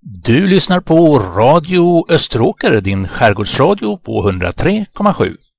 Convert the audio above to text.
Du lyssnar på Radio Österåker, din skärgårdsradio på 103,7.